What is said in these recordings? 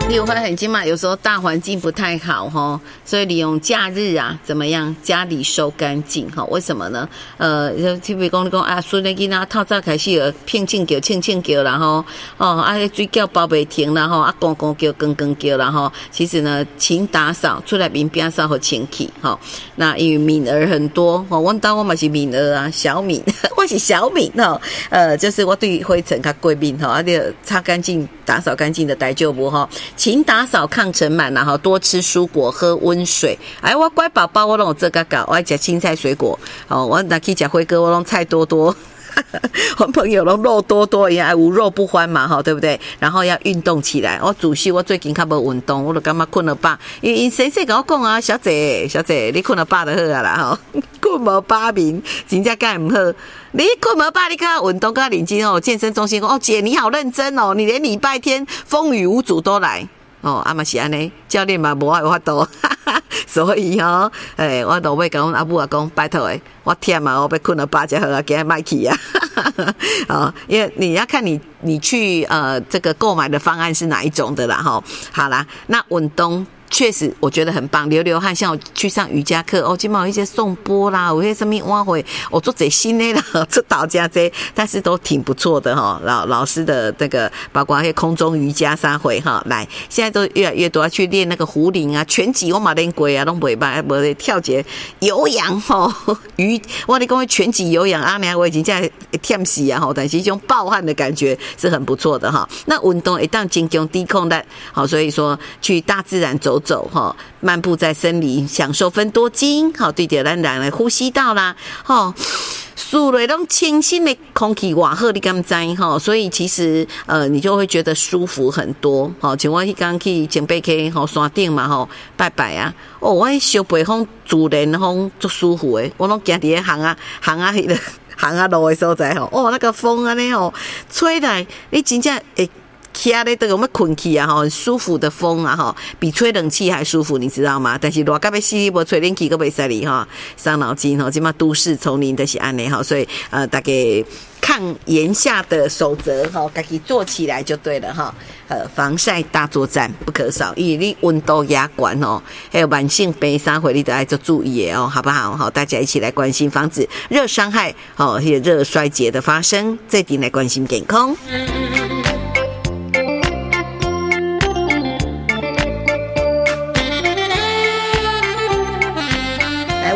你有发现今嘛？有时候大环境不太好哈，所以利用假日啊，怎么样家里收干净哈？为什么呢？譬如讲你讲啊，孙的囡仔透早开始聘请叫、然后水饺包袂停然后公公叫、公公叫然后其实呢，勤打扫出来民边扫和清气哈。那因为敏儿很多哦，我嘛是敏儿啊，小敏，我是小敏哈。就是我对灰尘较过敏哈，就擦干净、打扫干净的大丈夫哈。勤打扫抗尘螨，然后多吃蔬果，喝温水。哎，我乖宝宝，我拢有这个搞，我爱吃青菜水果。哦，我拿去吃辉哥，我拢菜多多。我朋友拢肉多多，也无肉不欢嘛，哈，对不对？然后要运动起来。我主席，我最近较无运动，我就感觉困了饱。因为先生跟我讲啊，小姐，你困了饱就好啊啦，吼，困无饱眠，真正干唔好。你困无饱，你看运动跟领巾哦，健身中心讲哦，姐你好认真哦，你连礼拜天风雨无阻都来。哦，嘛是安尼，教练嘛无法度，所以哦，我落尾甲阮阿母啊讲，拜托诶，我忝啊，我要困了饱才好啊，今日莫去啊，哦，因为你要看你去这个购买的方案是哪一种的啦，哈，好啦，那运动。确实我觉得很棒，流汗，像我去上瑜伽课哦，今嘛有一些颂钵啦，有些什么晚会，我做这新的啦，做导家这，但是都挺不错的哈。老师的这个，包括那些空中瑜伽3回哈，来，现在都越来越多要去练那个壶铃啊、拳击，我嘛练过啊，拢袂歹，无跳节、有氧吼，我咧讲拳击有氧啊，我已经在忝死啊吼，但是这种暴汗的感觉是很不错的哈。那运动一旦增强抵抗力，好，所以说去大自然走哈，漫步在森林，享受芬多精，好，对着咱人的呼吸道啦，吼，树类拢清新的空气偌好，你敢知吼？所以其实你就会觉得舒服很多，好，像我迄刚去前北溪吼山顶嘛吼拜拜啊，哦，我小北风自然风足舒服诶，我拢行伫行啊迄个行啊路的所在吼，哦，那个风安尼吼吹来，你真正会。起来咧，我们困去啊，很舒服的风啊，比吹冷气还舒服，你知道吗？但是热到要死，无吹冷气都袂使哩哈，伤脑筋哈。今嘛都市丛林的是安尼哈，所以大家抗炎夏的守则哈，自己做起来就对了哈。防晒大作战不可少，因为你温度压管哦，还有慢性病3回你都要做注意哦，好不好？好，大家一起来关心，防止热伤害哦，还有热衰竭的发生，这点来关心健康。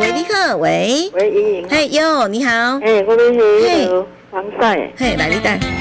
喂， 喂，莹莹， 嘿哟，你好， 我们是防晒， 嘿，来你带。